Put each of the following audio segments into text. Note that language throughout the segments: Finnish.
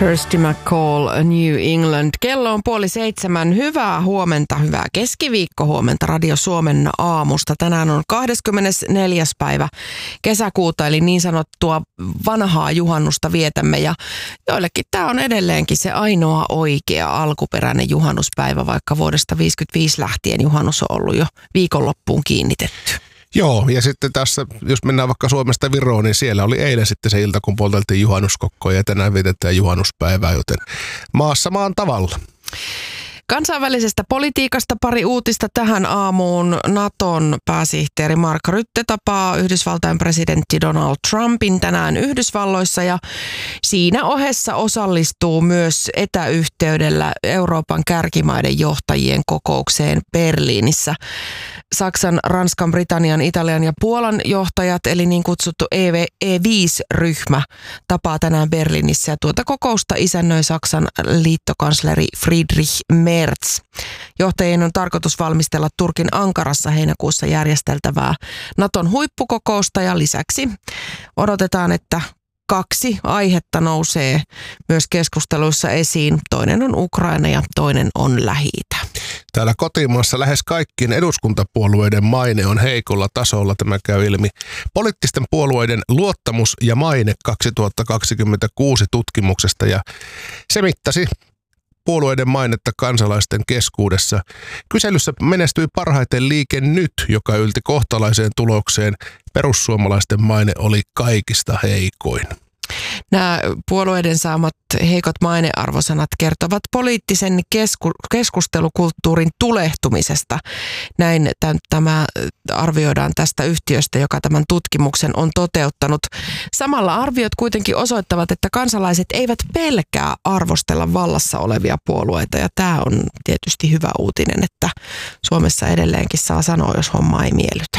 Kirsty McCall, New England. Kello on 6:30. Hyvää huomenta, hyvää keskiviikkohuomenta Radio Suomen aamusta. Tänään on 24. päivä kesäkuuta, eli niin sanottua vanhaa juhannusta vietämme. Ja joillekin tämä on edelleenkin se ainoa oikea alkuperäinen juhannuspäivä, vaikka vuodesta 1955 lähtien juhannus on ollut jo viikonloppuun kiinnitetty. Joo, ja sitten tässä, jos mennään vaikka Suomesta Viroon, niin siellä oli eilen sitten se ilta, kun polteltiin juhannuskokkoja ja tänään vietetään juhannuspäivää, joten maassa maan tavalla. Kansainvälisestä politiikasta pari uutista tähän aamuun. Naton pääsihteeri Mark Rutte tapaa Yhdysvaltain presidentti Donald Trumpin tänään Yhdysvalloissa ja siinä ohessa osallistuu myös etäyhteydellä Euroopan kärkimaiden johtajien kokoukseen Berliinissä. Saksan, Ranskan, Britannian, Italian ja Puolan johtajat, eli niin kutsuttu E5-ryhmä, tapaa tänään Berliinissä ja tuota kokousta isännöi Saksan liittokansleri Friedrich Merz. Johtajien on tarkoitus valmistella Turkin Ankarassa heinäkuussa järjesteltävää Naton huippukokousta ja lisäksi odotetaan, että 2 aihetta nousee myös keskusteluissa esiin. Toinen on Ukraina ja toinen on Lähi-itä. Täällä kotimaassa lähes kaikkien eduskuntapuolueiden maine on heikolla tasolla. Tämä käy ilmi poliittisten puolueiden luottamus ja maine 2026 tutkimuksesta ja se mittasi puolueiden mainetta kansalaisten keskuudessa. Kyselyssä menestyi parhaiten Liike Nyt, joka ylti kohtalaiseen tulokseen. Perussuomalaisten maine oli kaikista heikoin. Nämä puolueiden saamat heikot mainearvosanat kertovat poliittisen keskustelukulttuurin tulehtumisesta. Näin tämä arvioidaan tästä yhtiöstä, joka tämän tutkimuksen on toteuttanut. Samalla arviot kuitenkin osoittavat, että kansalaiset eivät pelkää arvostella vallassa olevia puolueita. Ja tämä on tietysti hyvä uutinen, että Suomessa edelleenkin saa sanoa, jos homma ei miellytä.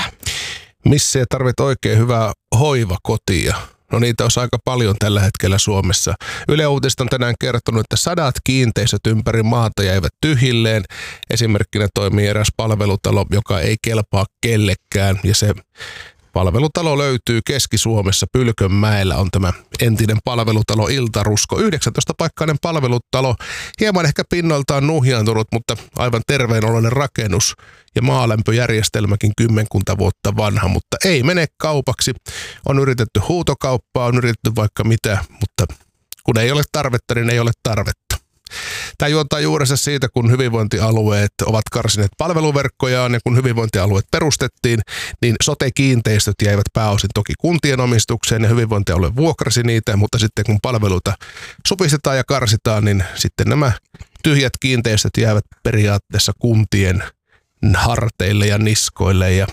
Missä ei tarvitse oikein hyvää hoivakotia? No niitä on aika paljon tällä hetkellä Suomessa. Yle Uutiset on tänään kertonut, että 100 kiinteistöt ympäri maata jäivät tyhjilleen. Esimerkkinä toimii eräs palvelutalo, joka ei kelpaa kellekään. Ja se palvelutalo löytyy Keski-Suomessa. Pylkönmäellä on tämä entinen palvelutalo Iltarusko. 19-paikkainen palvelutalo. Hieman ehkä pinnoiltaan nuhjaantunut, mutta aivan terveenoloinen rakennus. Ja maalämpöjärjestelmäkin 10 vuotta vanha, mutta ei mene kaupaksi. On yritetty huutokauppaa, on yritetty vaikka mitä, mutta kun ei ole tarvetta, niin ei ole tarvetta. Tämä juontaa juurensa siitä, kun hyvinvointialueet ovat karsineet palveluverkkojaan ja kun hyvinvointialueet perustettiin, niin sote-kiinteistöt jäivät pääosin toki kuntien omistukseen ja hyvinvointialue vuokrasi niitä, mutta sitten kun palveluita supistetaan ja karsitaan, niin sitten nämä tyhjät kiinteistöt jäävät periaatteessa kuntien harteille ja niskoille ja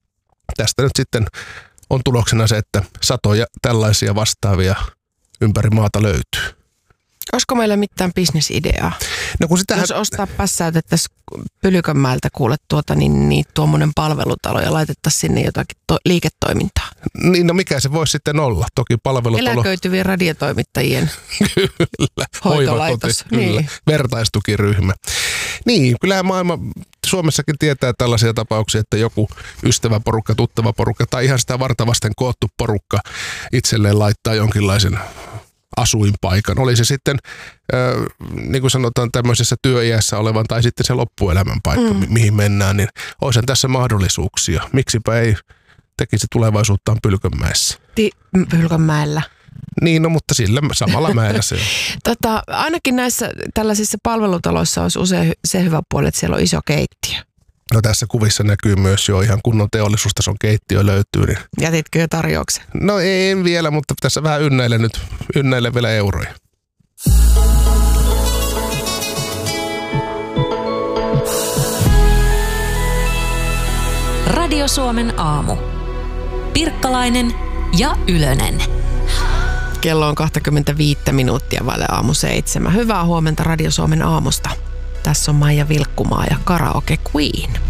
tästä nyt sitten on tuloksena se, että satoja tällaisia vastaavia ympäri maata löytyy. Olisiko meillä mitään bisnesideaa? No kun sitähän... Jos ostaa pässäytettäisiin Pylkönmäeltä kuule niin tuommoinen palvelutalo ja laitettaisiin sinne jotakin liiketoimintaa. Niin, no mikä se voisi sitten olla? Toki palvelutalo... Eläköityvien radiotoimittajien kyllä, hoitolaitos. Kyllä, niin. Vertaistukiryhmä. Niin, kyllähän maailma Suomessakin tietää tällaisia tapauksia, että joku ystäväporukka, tuttava porukka tai ihan sitä vartavasten koottu porukka itselleen laittaa jonkinlaisen asuinpaikan. Oli se sitten, niin kuin sanotaan, tämmöisessä työiässä olevan tai sitten se loppuelämän paikka, mihin mennään, niin olisihan tässä mahdollisuuksia. Miksipä ei tekisi tulevaisuuttaan Pylkönmäessä? Pylkönmäellä. Niin, no mutta sillä samalla mäellä se on. Ainakin näissä tällaisissa palvelutaloissa olisi usein se hyvä puoli, että siellä on iso keittiö. No tässä kuvissa näkyy myös jo ihan kunnon teollisuustason keittiö löytyy. Niin... Jätitkö jo tarjouksen? No en vielä, mutta tässä vähän ynnäilen vielä euroja. Radio Suomen aamu. Pirkkalainen ja Ylönen. Kello on 25 minuuttia vaille aamu 7. Hyvää huomenta Radio Suomen aamusta. Tässä on Maija Vilkkumaa ja Karaoke Queen.